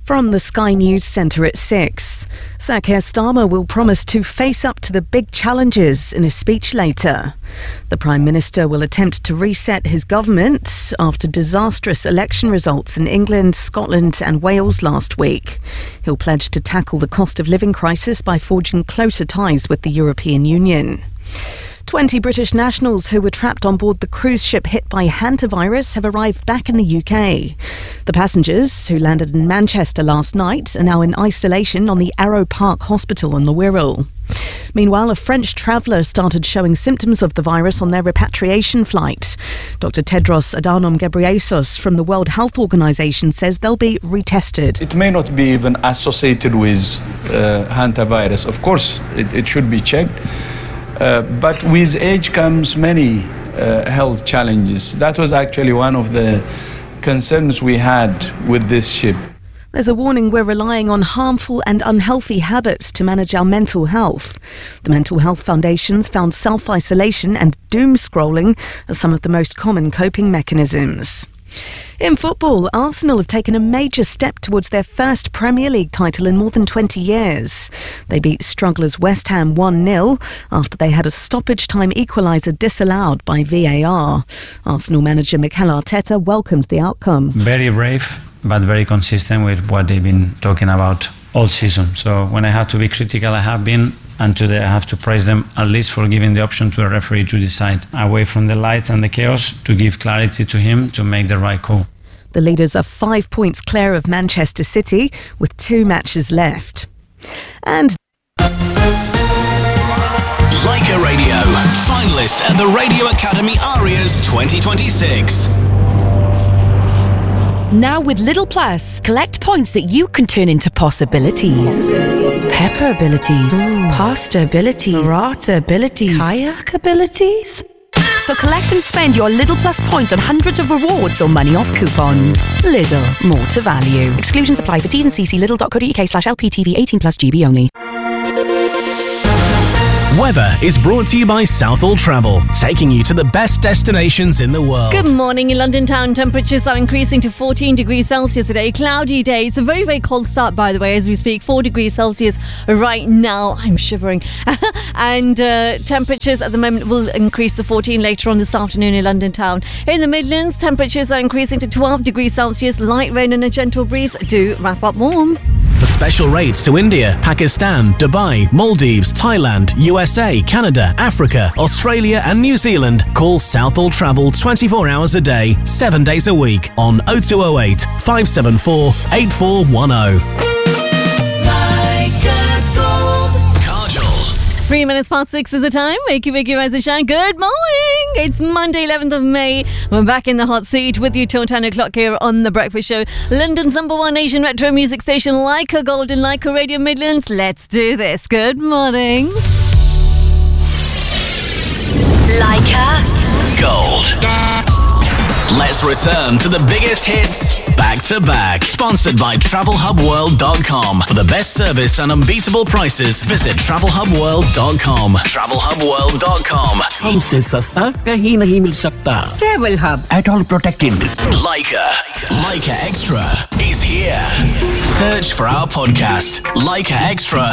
From the Sky News Centre at 6. Sir Keir Starmer will promise to face up to the big challenges in a speech later. The Prime Minister will attempt to reset his government after disastrous election results in England, Scotland and Wales last week. He'll pledge to tackle the cost of living crisis by forging closer ties with the European Union. 20 British nationals who were trapped on board the cruise ship hit by hantavirus have arrived back in the UK. The passengers, who landed in Manchester last night, are now in isolation on the Arrow Park Hospital in the Wirral. Meanwhile, a French traveller started showing symptoms of the virus on their repatriation flight. Dr. Tedros Adhanom Ghebreyesus from the World Health Organization says they'll be retested. It may not be even associated with hantavirus. Of course, it should be checked. But with age comes many health challenges. That was actually one of the concerns we had with this ship. There's a warning we're relying on harmful and unhealthy habits to manage our mental health. The Mental Health Foundation's found self-isolation and doom scrolling as some of the most common coping mechanisms. In football, Arsenal have taken a major step towards their first Premier League title in more than 20 years. They beat strugglers West Ham 1-0 after they had a stoppage time equaliser disallowed by VAR. Arsenal manager Mikel Arteta welcomed the outcome. Very brave, but very consistent with what they've been talking about all season. So when I have to be critical, I have been, and today I have to praise them at least for giving the option to a referee to decide away from the lights and the chaos, to give clarity to him to make the right call. The leaders are 5 points clear of Manchester City with 2 matches left. And Leica Radio, finalist at the Radio Academy Arias 2026. Now with Lidl Plus, collect points that you can turn into possibilities. Pepper abilities, pasta abilities, burrata abilities, kayak abilities. So collect and spend your Lidl Plus points on hundreds of rewards or money off coupons. Lidl, more to value. Exclusions apply for T's and C's. Lidl.co.uk/LPTV 18+ GB only. Weather is brought to you by Southall Travel, taking you to the best destinations in the world. Good morning. In London town, temperatures are increasing to 14 degrees Celsius today. Cloudy day. It's a very, very cold start, by the way, as we speak. 4 degrees Celsius right now. I'm shivering. And temperatures at the moment will increase to 14 later on this afternoon in London town. In the Midlands, temperatures are increasing to 12 degrees Celsius. Light rain and a gentle breeze do wrap up warm. For special rates to India, Pakistan, Dubai, Maldives, Thailand, USA, Canada, Africa, Australia and New Zealand, call Southall Travel 24 hours a day, 7 days a week on 0208 574 8410. 3 minutes past 6 is the time. Wakey, rise and shine. Good morning. It's Monday, 11th of May. We're back in the hot seat with you till 10 o'clock here on The Breakfast Show. London's #1 Asian retro music station, Leica Gold and Leica Radio Midlands. Let's do this. Good morning. Leica Gold. Let's return to the biggest hits back to back. Sponsored by TravelHubWorld.com. For the best service and unbeatable prices, visit TravelHubWorld.com. TravelHubWorld.com. हमसे सस्ता कहीं नहीं मिल सकता. Travel Hub. At all protected. Leica Extra is here. Search for our podcast, Leica Extra,